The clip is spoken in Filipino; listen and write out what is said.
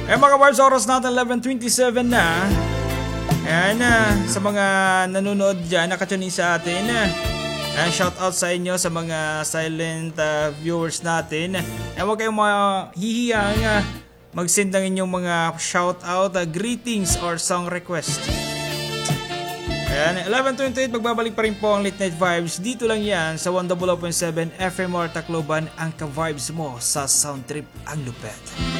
Mga vibes, oras natin 11:27 na. Ayan, sa mga nanonood dyan, nakatunin sa atin. Shout out sa inyo sa mga silent viewers natin. Huwag kayong mahihiyang mag-send ng inyong mga shout out, greetings or song request. Ayan, 11:28, magbabalik pa rin po ang Late Night Vibes. Dito lang yan sa 100.7 FM or Tacloban, ang ka-vibes mo sa Sound Trip ang lupet.